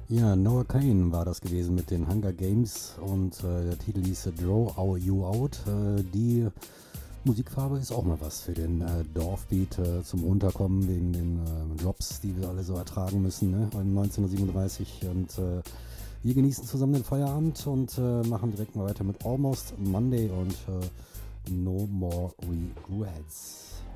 Ja, Noah Kane war das gewesen mit den Hunger Games und der Titel hieß Draw You Out. Die Musikfarbe ist auch mal was für den Dorfbeat zum Runterkommen wegen den Jobs, die wir alle so ertragen müssen, ne? 1937 und wir genießen zusammen den Feierabend und machen direkt mal weiter mit Almost Monday und No More Regrets.